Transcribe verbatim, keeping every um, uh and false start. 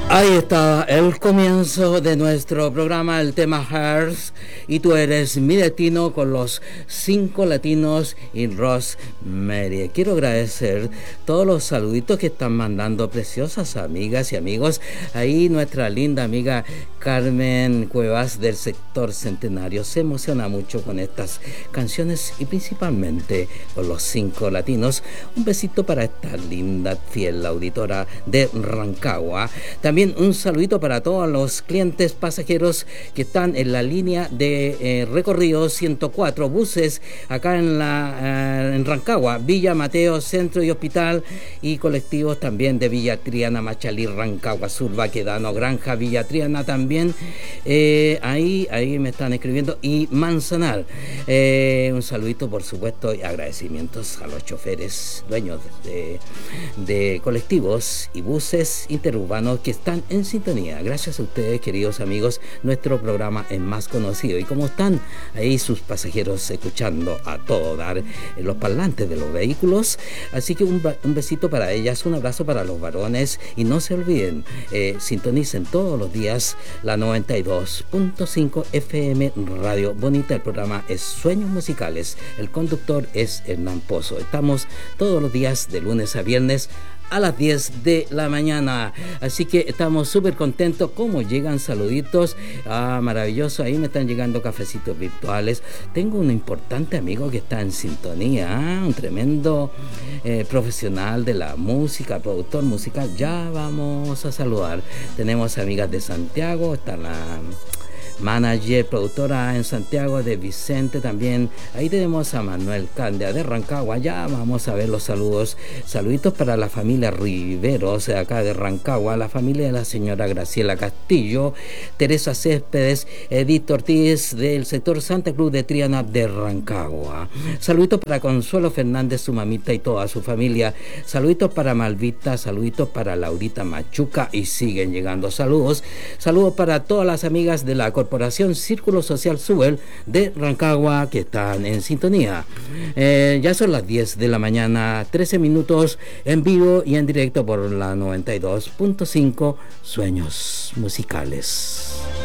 Ahí está el comienzo de nuestro programa, el tema Hearts, y tú eres mi destino con los cinco latinos y Rosemary. Quiero agradecer todos los saluditos que están mandando preciosas amigas y amigos. Ahí nuestra linda amiga Carmen Cuevas del sector Centenario se emociona mucho con estas canciones y principalmente con los cinco latinos. Un besito para esta linda fiel auditora de Rancagua. También un saludito para todos los clientes pasajeros que están en la línea de eh, recorrido ciento cuatro buses acá en la eh, en Rancagua, Villa Mateo, Centro y Hospital, y colectivos también de Villa Triana, Machalí, Rancagua Sur, Baquedano, Granja, Villa Triana también. Eh, ahí, ahí me están escribiendo, y Manzanar. Eh, un saludito, por supuesto, y agradecimientos a los choferes, dueños de, de colectivos y buses interurbanos que están en sintonía. Gracias a ustedes, queridos amigos, nuestro programa es más conocido. Y como están ahí sus pasajeros escuchando a todo dar en los parlantes de los vehículos, así que un, un besito para ellas, un abrazo para los varones, y no se olviden, eh, sintonicen todos los días la noventa y dos punto cinco F M Radio Bonita. El programa es Sueños Musicales, el conductor es Hernán Pozo. Estamos todos los días de lunes a viernes a las diez de la mañana, así que estamos súper contentos. Como llegan saluditos, ah, maravilloso, ahí me están llegando cafecitos virtuales. Tengo un importante amigo que está en sintonía, ¿eh? Un tremendo eh, profesional de la música, productor musical. Ya vamos a saludar. Tenemos amigas de Santiago, está la manager, productora en Santiago de Vicente también. Ahí tenemos a Manuel Candia de Rancagua. Ya vamos a ver los saludos. Saluditos para la familia Riveros de acá de Rancagua, la familia de la señora Graciela Castillo, Teresa Céspedes, Edith Ortiz del sector Santa Cruz de Triana de Rancagua. Saluditos para Consuelo Fernández, su mamita y toda su familia. Saluditos para Malvita, saluditos para Laurita Machuca, y siguen llegando saludos. Saludos para todas las amigas de la Corporación Círculo Social Subel de Rancagua que están en sintonía. Eh, ya son las diez de la mañana, trece minutos, en vivo y en directo por la noventa y dos punto cinco Sueños Musicales.